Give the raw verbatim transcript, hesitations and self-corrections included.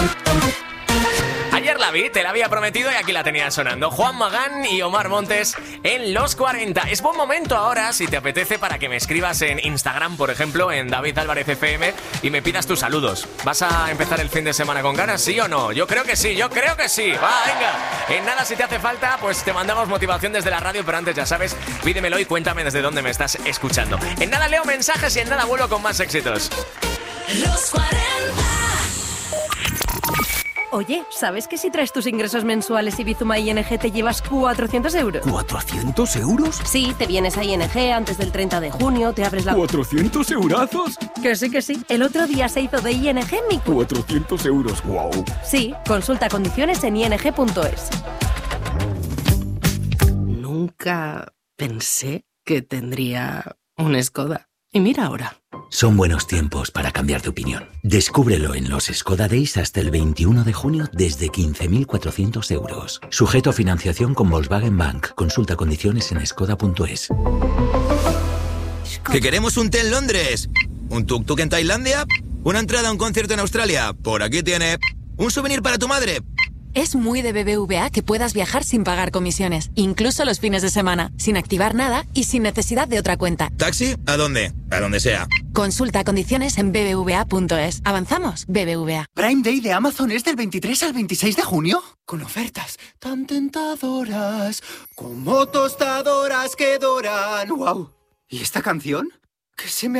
Ayer la vi, te la había prometido y aquí la tenía sonando. Juan Magán y Omar Montes en Los cuarenta. Es buen momento ahora, si te apetece, para que me escribas en Instagram, por ejemplo, en David Álvarez F M, y me pidas tus saludos. ¿Vas a empezar el fin de semana con ganas, sí o no? Yo creo que sí, yo creo que sí. Va, venga. En nada, si te hace falta, pues te mandamos motivación desde la radio, pero antes, ya sabes, pídemelo y cuéntame desde dónde me estás escuchando. En nada leo mensajes y en nada vuelvo con más éxitos. Los cuarenta. Oye, ¿sabes que si traes tus ingresos mensuales y Bizuma I N G te llevas cuatrocientos euros? ¿cuatrocientos euros? Sí, te vienes a I N G antes del treinta de junio, te abres la... ¿cuatrocientos eurazos? Que sí, que sí. El otro día se hizo de I N G mi... cuatrocientos euros, wow. Sí, consulta condiciones en i n g punto es. Nunca pensé que tendría un Skoda. Y mira ahora. Son buenos tiempos para cambiar de opinión. Descúbrelo en los Skoda Days hasta el veintiuno de junio desde quince mil cuatrocientos euros. Sujeto a financiación con Volkswagen Bank. Consulta condiciones en skoda punto es. ¿Que queremos un té en Londres? ¿Un tuk-tuk en Tailandia? ¿Una entrada a un concierto en Australia? Por aquí tiene. ¿Un souvenir para tu madre? Es muy de B B V A que puedas viajar sin pagar comisiones, incluso los fines de semana, sin activar nada y sin necesidad de otra cuenta. ¿Taxi? ¿A dónde? A donde sea. Consulta condiciones en b b v a punto es. ¿Avanzamos? B B V A. ¿Prime Day de Amazon es del veintitrés al veintiséis de junio? Con ofertas tan tentadoras, como tostadoras que doran. ¡Wow! ¿Y esta canción? Que se me